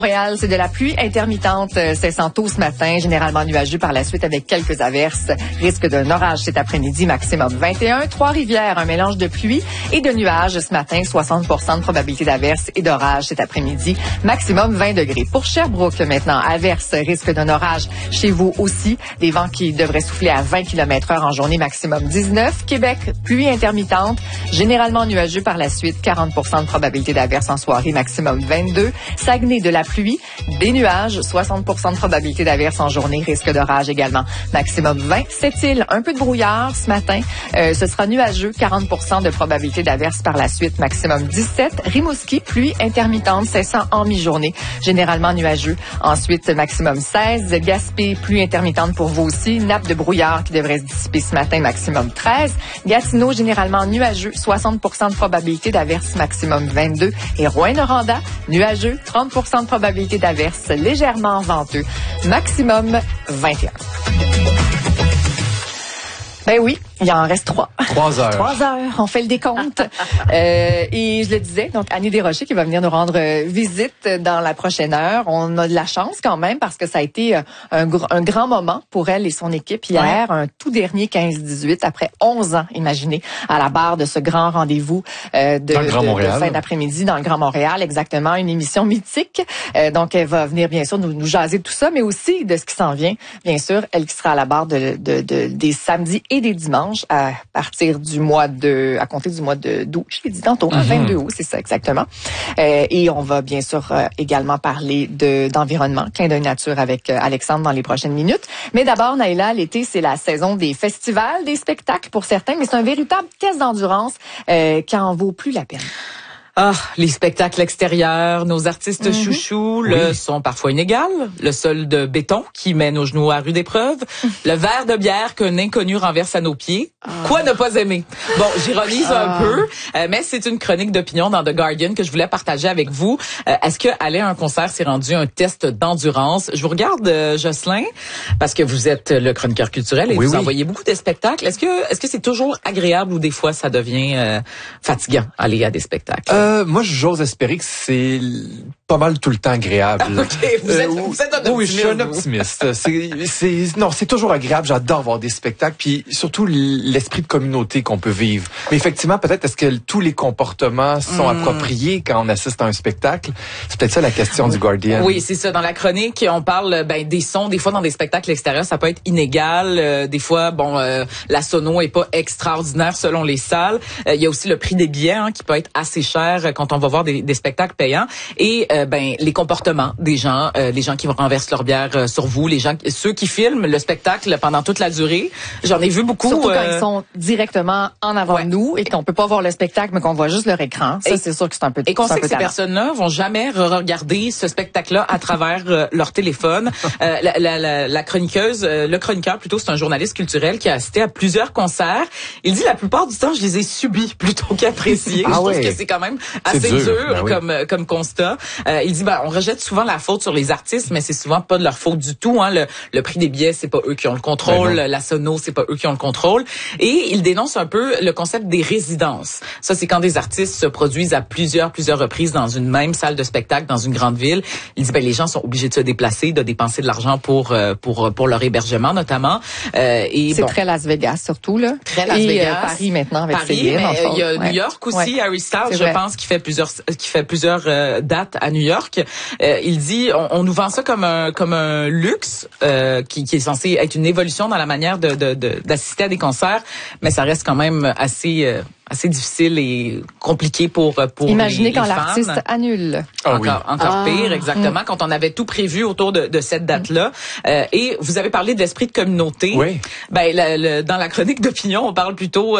Montréal, c'est de la pluie intermittente, cessant tôt ce matin, généralement nuageux par la suite avec quelques averses. Risque d'un orage cet après-midi, maximum 21. Trois-Rivières, un mélange de pluie et de nuages ce matin, 60% de probabilité d'averses et d'orage cet après-midi, maximum 20 degrés. Pour Sherbrooke maintenant, averses, risque d'un orage chez vous aussi. Des vents qui devraient souffler à 20 km/h en journée, maximum 19. Québec, pluie intermittente, généralement nuageux par la suite, 40% de probabilité d'averses en soirée, maximum 22. Saguenay, de la pluie, des nuages, 60% de probabilité d'averses en journée, risque d'orage également, maximum 20. Sept-Îles, un peu de brouillard ce matin, ce sera nuageux, 40% de probabilité d'averses par la suite, maximum 17. Rimouski, pluie intermittente, cessant en mi-journée, généralement nuageux. Ensuite, maximum 16. Gaspé, pluie intermittente pour vous aussi, nappe de brouillard qui devrait se dissiper ce matin, maximum 13. Gatineau, généralement nuageux, 60% de probabilité d'averses, maximum 22. Et Rouyn-Noranda, nuageux, 30% de probabilité d'averses, légèrement venteux, maximum 21. Ben oui, il en reste 3. 3 heures. 3 heures, on fait le décompte. Et je le disais, donc Annie Desrochers qui va venir nous rendre visite dans la prochaine heure. On a de la chance quand même parce que ça a été un grand moment pour elle et son équipe hier, un tout dernier 15-18 après 11 ans, imaginez, à la barre de ce grand rendez-vous de fin d'après-midi dans le Grand Montréal, exactement, une émission mythique. Donc elle va venir bien sûr nous jaser de tout ça, mais aussi de ce qui s'en vient. Bien sûr, elle qui sera à la barre des samedis et des dimanches à partir à compter du mois d'août. Je l'ai dit tantôt, 22 août, c'est ça exactement. Et on va bien sûr également parler d'environnement, clin d'œil nature avec Alexandre dans les prochaines minutes. Mais d'abord, Naïla, l'été, c'est la saison des festivals, des spectacles pour certains, mais c'est un véritable test d'endurance qui en vaut plus la peine. Ah, les spectacles extérieurs, nos artistes chouchous sont parfois inégales. Le sol de béton qui met nos genoux à rude épreuve. Le verre de bière qu'un inconnu renverse à nos pieds. Quoi ne pas aimer? Bon, j'ironise un peu, mais c'est une chronique d'opinion dans The Guardian que je voulais partager avec vous. Est-ce que aller à un concert s'est rendu un test d'endurance? Je vous regarde, Jocelyn, parce que vous êtes le chroniqueur culturel et vous envoyez beaucoup de spectacles. Est-ce que c'est toujours agréable ou des fois ça devient fatigant aller à des spectacles? Moi, j'ose espérer que c'est pas mal tout le temps agréable. OK, vous êtes un optimiste. Oui, je suis un optimiste. C'est toujours agréable. J'adore voir des spectacles, puis surtout l'esprit de communauté qu'on peut vivre. Mais effectivement, peut-être est-ce que tous les comportements sont appropriés quand on assiste à un spectacle? C'est peut-être ça la question du Guardian. Oui, c'est ça. Dans la chronique, on parle des sons. Des fois, dans des spectacles extérieurs, ça peut être inégal. Des fois, la sono est pas extraordinaire selon les salles. Il y a aussi le prix des billets qui peut être assez cher quand on va voir des spectacles payants. Et les comportements des gens, les gens qui renversent leur bière sur vous, ceux qui filment le spectacle pendant toute la durée. J'en ai vu beaucoup. Surtout quand ils sont directement en avant de nous et qu'on peut pas voir le spectacle, mais qu'on voit juste leur écran. Ça, c'est sûr que c'est un peu. Et qu'on sait que ces personnes-là vont jamais regarder ce spectacle-là à travers leur téléphone. La chroniqueuse, le chroniqueur plutôt, c'est un journaliste culturel qui a assisté à plusieurs concerts. Il dit la plupart du temps, je les ai subis plutôt qu'appréciés. Je trouve que c'est quand même assez dur comme constat. Il dit on rejette souvent la faute sur les artistes, mais c'est souvent pas de leur faute du tout. Le prix des billets, c'est pas eux qui ont le contrôle. La sono, c'est pas eux qui ont le contrôle. Et il dénonce un peu le concept des résidences. Ça, c'est quand des artistes se produisent à plusieurs reprises dans une même salle de spectacle dans une grande ville. Il dit les gens sont obligés de se déplacer, de dépenser de l'argent pour leur hébergement notamment. C'est très Las Vegas surtout là. Très Las Vegas. Paris maintenant avec Paris, mais il y a New York aussi. Harry Styles, je pense, qui fait plusieurs dates à New York. Il dit, on nous vend ça comme un luxe qui est censé être une évolution dans la manière d'assister à des concerts, mais ça reste quand même assez difficile et compliqué pour imaginez les quand fans. L'artiste annule. Encore pire, exactement, quand on avait tout prévu autour de cette date-là. Et vous avez parlé de l'esprit de communauté. Oui. Dans la chronique d'opinion, on parle plutôt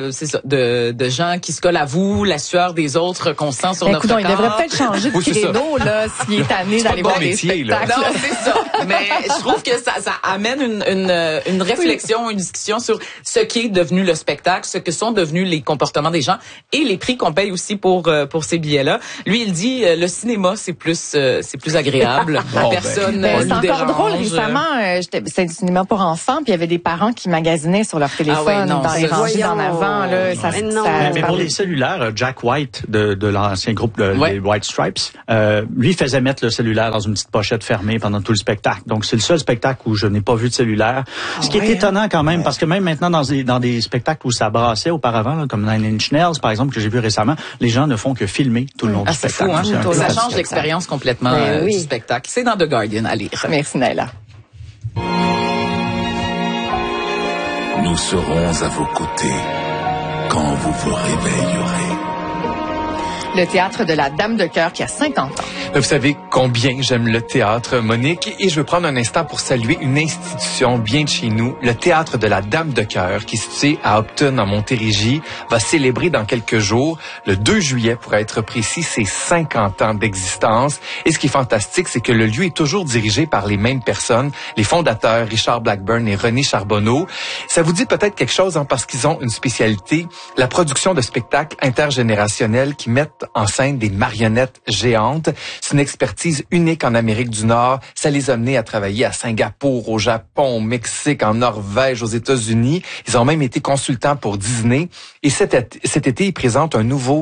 de gens qui se collent à vous, la sueur des autres qu'on sent sur notre corps. Il devrait peut-être changer de créneau là s'il est tanné d'aller voir des spectacles. Non, c'est ça. Mais je trouve que ça amène une réflexion, une discussion sur ce qui est devenu le spectacle, ce que sont devenus les comportements comportement des gens et les prix qu'on paye aussi pour ces billets-là. Lui, il dit le cinéma c'est plus agréable. Personne c'est nous dérange. encore drôle. Récemment, c'était du cinéma pour enfants, puis il y avait des parents qui magasinaient sur leur téléphone dans les rangées en avant. Là, mais pour les cellulaires, Jack White de l'ancien groupe des White Stripes, lui faisait mettre le cellulaire dans une petite pochette fermée pendant tout le spectacle. Donc c'est le seul spectacle où je n'ai pas vu de cellulaire. Ce qui est étonnant quand même, parce que même maintenant dans des spectacles où ça brassait auparavant, là, comme Nine Inch Nails par exemple que j'ai vu récemment, les gens ne font que filmer tout le long du spectacle. C'est fou, hein? Ça change l'expérience complètement du spectacle. C'est dans The Guardian à lire. Merci Naila. Nous serons à vos côtés quand vous vous réveillerez. Le théâtre de la Dame de Cœur qui a 50 ans. Vous savez combien j'aime le théâtre, Monique, et je veux prendre un instant pour saluer une institution bien de chez nous, le théâtre de la Dame de Cœur, qui est situé à Upton, en Montérégie, va célébrer dans quelques jours, le 2 juillet pour être précis, ses 50 ans d'existence. Et ce qui est fantastique, c'est que le lieu est toujours dirigé par les mêmes personnes, les fondateurs Richard Blackburn et René Charbonneau. Ça vous dit peut-être quelque chose, hein, parce qu'ils ont une spécialité, la production de spectacles intergénérationnels qui mettent en scène des marionnettes géantes. C'est une expertise unique en Amérique du Nord. Ça les a menés à travailler à Singapour, au Japon, au Mexique, en Norvège, aux États-Unis. Ils ont même été consultants pour Disney. Et cet été, ils présentent un nouveau,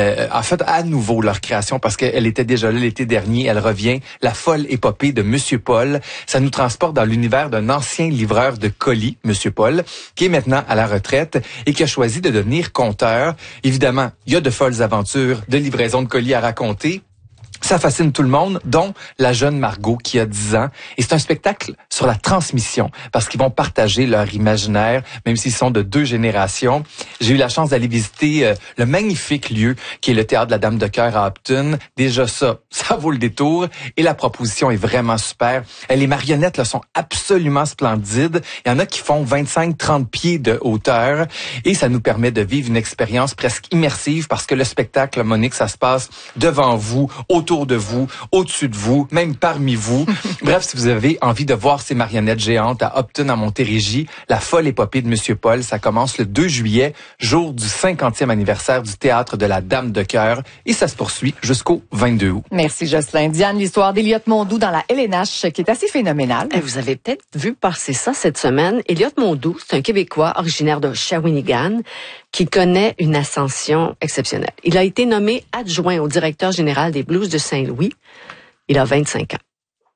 à nouveau leur création, parce qu'elle était déjà là l'été dernier. Elle revient, La folle épopée de Monsieur Paul. Ça nous transporte dans l'univers d'un ancien livreur de colis, Monsieur Paul, qui est maintenant à la retraite et qui a choisi de devenir conteur. Évidemment, il y a de folles aventures de livraison de colis à raconter. Ça fascine tout le monde, dont la jeune Margot qui a 10 ans. Et c'est un spectacle sur la transmission, parce qu'ils vont partager leur imaginaire, même s'ils sont de 2 générations. J'ai eu la chance d'aller visiter le magnifique lieu qui est le Théâtre de la Dame de Cœur à Upton. Déjà ça vaut le détour. Et la proposition est vraiment super. Les marionnettes là, sont absolument splendides. Il y en a qui font 25-30 pieds de hauteur. Et ça nous permet de vivre une expérience presque immersive, parce que le spectacle, Monique, ça se passe devant vous, autour de vous, au-dessus de vous, même parmi vous. Bref, si vous avez envie de voir ces marionnettes géantes à Upton, en Montérégie, La folle épopée de Monsieur Paul, ça commence le 2 juillet, jour du 50e anniversaire du Théâtre de la Dame de Cœur, et ça se poursuit jusqu'au 22 août. Merci Jocelyn. Diane, l'histoire d'Eliott Mondou dans la LNH qui est assez phénoménale. Vous avez peut-être vu passer ça cette semaine. Eliott Mondou, c'est un Québécois originaire de Shawinigan qui connaît une ascension exceptionnelle. Il a été nommé adjoint au directeur général des Blues de Saint-Louis. Il a 25 ans.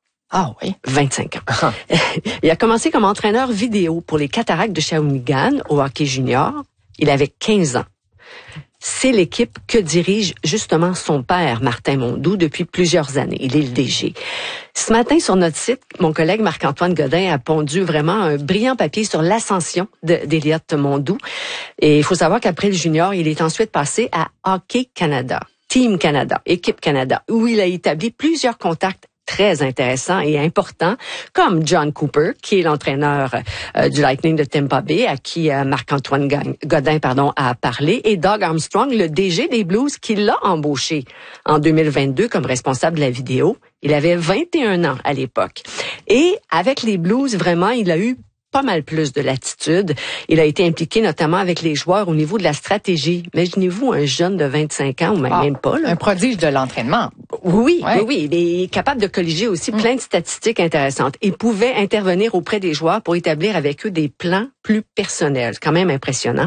Ah oui? 25 ans. Il a commencé comme entraîneur vidéo pour les Cataractes de Shawinigan au hockey junior. Il avait 15 ans. C'est l'équipe que dirige justement son père, Martin Mondou, depuis plusieurs années. Il est le DG. Ce matin, sur notre site, mon collègue Marc-Antoine Godin a pondu vraiment un brillant papier sur l'ascension d'Eliott Mondou. Et il faut savoir qu'après le junior, il est ensuite passé à Hockey Canada, Team Canada, Équipe Canada, où il a établi plusieurs contacts très intéressants et importants, comme John Cooper, qui est l'entraîneur du Lightning de Tampa Bay, à qui Marc-Antoine Godin a parlé, et Doug Armstrong, le DG des Blues, qui l'a embauché en 2022 comme responsable de la vidéo. Il avait 21 ans à l'époque. Et avec les Blues, vraiment, il a eu pas mal plus de latitude. Il a été impliqué notamment avec les joueurs au niveau de la stratégie. Imaginez-vous un jeune de 25 ans, ou même pas. Là. Un prodige de l'entraînement. Oui. Mais il est capable de colliger aussi plein de statistiques intéressantes. Il pouvait intervenir auprès des joueurs pour établir avec eux des plans plus personnels. C'est quand même impressionnant.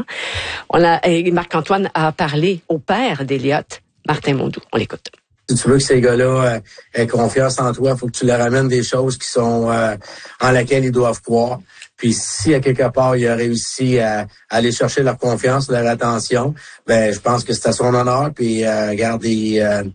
Marc-Antoine a parlé au père d'Eliott, Martin Mondou. On l'écoute. Si tu veux que ces gars-là aient confiance en toi, il faut que tu leur amènes des choses qui sont en lesquelles ils doivent croire. Puis si à quelque part il a réussi à aller chercher leur confiance, leur attention, ben je pense que c'est à son honneur. Puis regarde, il y a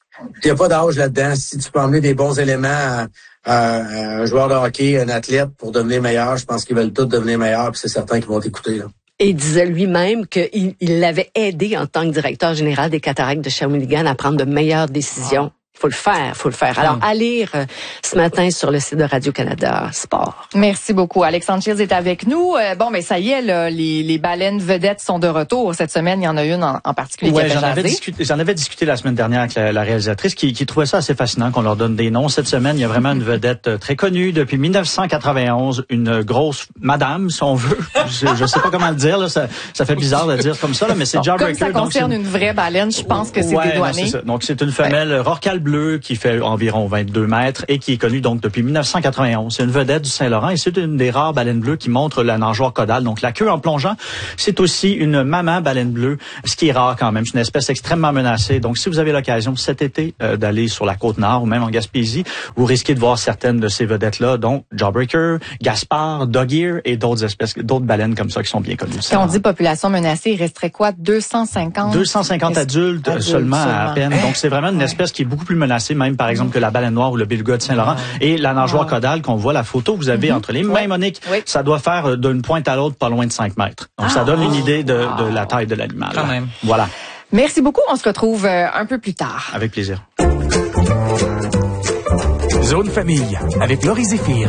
pas d'âge là-dedans. Si tu peux emmener des bons éléments à un joueur de hockey, un athlète pour devenir meilleur, je pense qu'ils veulent tous devenir meilleurs. Puis c'est certain qu'ils vont t'écouter là. Et il disait lui-même qu'il l'avait aidé en tant que directeur général des Cataractes de Shawinigan à prendre de meilleures décisions. Faut le faire. Alors, à lire ce matin sur le site de Radio-Canada Sport. Merci beaucoup. Alexandre Shields est avec nous. Ça y est, là, les baleines vedettes sont de retour. Cette semaine, il y en a une en particulier qui a fait j'en avais discuté la semaine dernière avec la réalisatrice qui trouvait ça assez fascinant qu'on leur donne des noms. Cette semaine, il y a vraiment une vedette très connue depuis 1991, une grosse madame, si on veut. Je sais pas comment le dire, là, ça fait bizarre de dire comme ça, là, mais c'est Jawbreaker. Comme ça concerne une vraie baleine, je pense que c'est dédouané. C'est ça. Donc, c'est une femelle rorqual bleu qui fait environ 22 mètres et qui est connue donc depuis 1991. C'est une vedette du Saint-Laurent et c'est une des rares baleines bleues qui montre la nageoire caudale, donc la queue en plongeant. C'est aussi une maman baleine bleue, ce qui est rare quand même. C'est une espèce extrêmement menacée. Donc, si vous avez l'occasion cet été d'aller sur la Côte-Nord ou même en Gaspésie, vous risquez de voir certaines de ces vedettes-là, donc Jawbreaker, Gaspard, Dog-ear et d'autres baleines comme ça qui sont bien connues. Si on dit population menacée, il resterait quoi? 250 adultes seulement à peine. Donc, c'est vraiment une espèce qui est beaucoup plus menacée, même par exemple que la baleine noire ou le beluga de Saint-Laurent. Et la nageoire caudale qu'on voit, la photo que vous avez entre les mains, Monique, ça doit faire d'une pointe à l'autre pas loin de 5 mètres. Donc, ça donne une idée de la taille de l'animal. Quand même. Voilà. Merci beaucoup. On se retrouve un peu plus tard. Avec plaisir. Zone Famille avec Laurie Zéphir.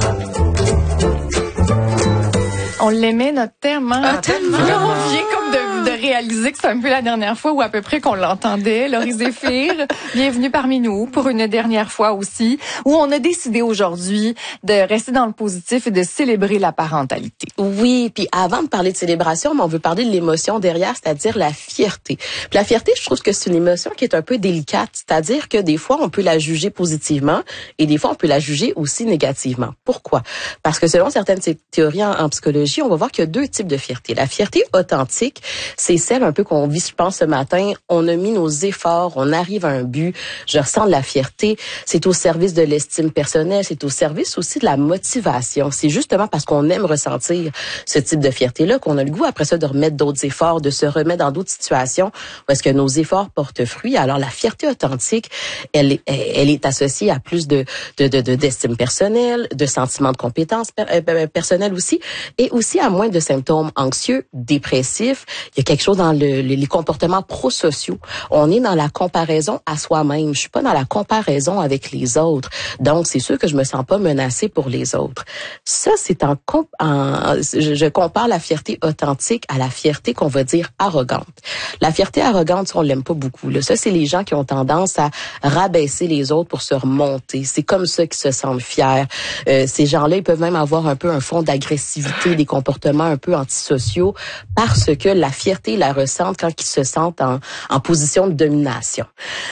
On l'aimait notre thème, hein? Tellement. On vient comme de réaliser que c'est un peu la dernière fois ou à peu près qu'on l'entendait. Laurie Zéphir, bienvenue parmi nous pour une dernière fois aussi, où on a décidé aujourd'hui de rester dans le positif et de célébrer la parentalité. Oui, puis avant de parler de célébration, on veut parler de l'émotion derrière, c'est-à-dire la fierté. Puis la fierté, je trouve que c'est une émotion qui est un peu délicate, c'est-à-dire que des fois, on peut la juger positivement et des fois, on peut la juger aussi négativement. Pourquoi? Parce que selon certaines théories en psychologie, on va voir qu'il y a 2 types de fierté. La fierté authentique, c'est celle un peu qu'on vit, je pense, ce matin. On a mis nos efforts, on arrive à un but. Je ressens de la fierté. C'est au service de l'estime personnelle, c'est au service aussi de la motivation. C'est justement parce qu'on aime ressentir ce type de fierté-là qu'on a le goût, après ça, de remettre d'autres efforts, de se remettre dans d'autres situations où est-ce que nos efforts portent fruit. Alors, la fierté authentique, elle est associée à plus d'estime personnelle, de sentiments de compétence personnelle aussi, et aussi à moins de symptômes anxieux, dépressifs. Il y a quelque chose dans les comportements prosociaux. On est dans la comparaison à soi-même. Je suis pas dans la comparaison avec les autres. Donc, c'est sûr que je me sens pas menacée pour les autres. Ça, c'est je compare la fierté authentique à la fierté qu'on va dire arrogante. La fierté arrogante, on l'aime pas beaucoup. Là. Ça, c'est les gens qui ont tendance à rabaisser les autres pour se remonter. C'est comme ça qu'ils se sentent fiers. Ces gens-là, ils peuvent même avoir un peu un fond d'agressivité, des comportements un peu antisociaux, parce que la fierté, ils la ressentent quand ils se sentent en position de domination.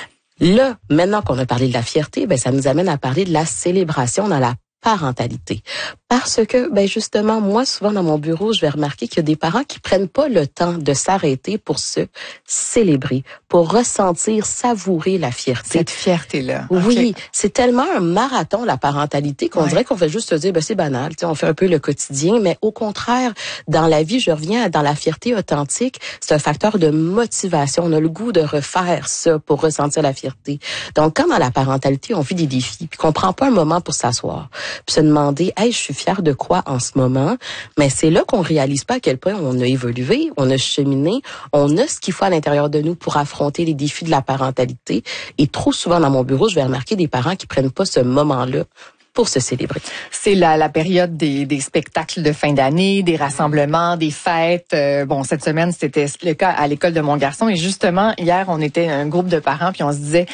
Là, maintenant qu'on a parlé de la fierté, ça nous amène à parler de la célébration dans la parentalité. Parce que, justement, moi, souvent dans mon bureau, je vais remarquer qu'il y a des parents qui prennent pas le temps de s'arrêter pour se célébrer, pour ressentir, savourer la fierté. Cette fierté-là. Oui, c'est tellement un marathon, la parentalité, qu'on dirait qu'on fait juste se dire, c'est banal, on fait un peu le quotidien, mais au contraire, dans la vie, je reviens dans la fierté authentique, c'est un facteur de motivation. On a le goût de refaire ça pour ressentir la fierté. Donc, quand dans la parentalité, on vit des défis, puis qu'on prend pas un moment pour s'asseoir, puis se demander, je suis fière de quoi en ce moment, mais c'est là qu'on réalise pas à quel point on a évolué, on a cheminé, on a ce qu'il faut à l'intérieur de nous pour affronter les défis de la parentalité. Et trop souvent dans mon bureau, je vais remarquer des parents qui prennent pas ce moment-là pour se célébrer. C'est la période des spectacles de fin d'année, des rassemblements, des fêtes. Cette semaine, c'était le cas à l'école de mon garçon. Et justement, hier, on était un groupe de parents, puis on se disait,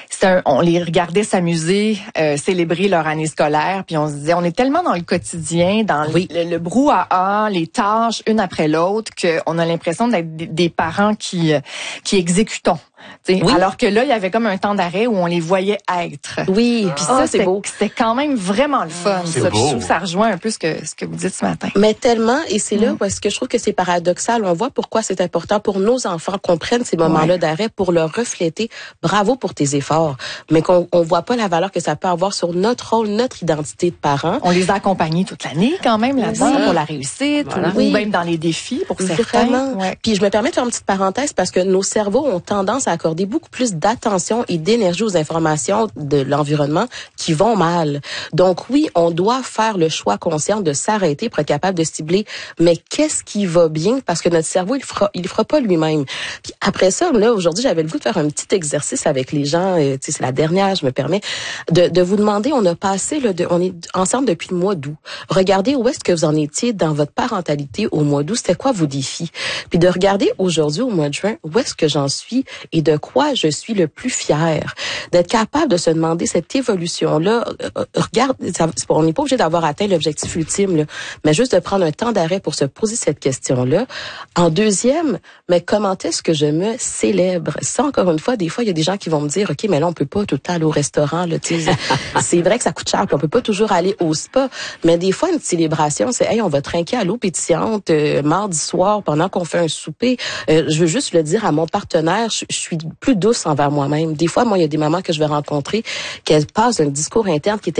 on les regardait s'amuser, célébrer leur année scolaire, puis on se disait, on est tellement dans le quotidien, dans le brouhaha, les tâches, une après l'autre, qu'on a l'impression d'être des parents qui exécutons. Alors que là, il y avait comme un temps d'arrêt où on les voyait être. Oui, puis ça, c'est beau. C'était quand même vraiment le fun. Ça. Je trouve que ça rejoint un peu ce que vous dites ce matin. Mais tellement, et c'est là parce que je trouve que c'est paradoxal. On voit pourquoi c'est important pour nos enfants qu'on prenne ces moments-là d'arrêt pour leur refléter. Bravo pour tes efforts. Mais qu'on voit pas la valeur que ça peut avoir sur notre rôle, notre identité de parents. On les a accompagnés toute l'année quand même là-dedans pour la réussite ou même dans les défis pour certains. Vraiment. Ouais. Puis je me permets de faire une petite parenthèse parce que nos cerveaux ont tendance à d'accorder beaucoup plus d'attention et d'énergie aux informations de l'environnement qui vont mal. Donc oui, on doit faire le choix conscient de s'arrêter pour être capable de cibler, mais qu'est-ce qui va bien, parce que notre cerveau, il le fera pas lui-même. Puis après ça, là, aujourd'hui, j'avais le goût de faire un petit exercice avec les gens, c'est la dernière, je me permets, de vous demander, on a passé, on est ensemble depuis le mois d'août. Regardez où est-ce que vous en étiez dans votre parentalité au mois d'août, c'était quoi vos défis? Puis de regarder aujourd'hui, au mois de juin, où est-ce que j'en suis et de quoi je suis le plus fière. D'être capable de se demander cette évolution-là, regarde, on n'est pas obligé d'avoir atteint l'objectif ultime, là, mais juste de prendre un temps d'arrêt pour se poser cette question-là. En deuxième, mais comment est-ce que je me célèbre? Ça, encore une fois, des fois, il y a des gens qui vont me dire, OK, mais là, on peut pas tout le temps aller au restaurant, là, tu sais. C'est vrai que ça coûte cher, puis on peut pas toujours aller au spa, mais des fois, une célébration, c'est, hey, on va trinquer à l'eau pétillante mardi soir pendant qu'on fait un souper. Je veux juste le dire à mon partenaire, je suis plus douce envers moi-même. Des fois, moi, il y a des mamans que je vais rencontrer qui passent un discours interne qui est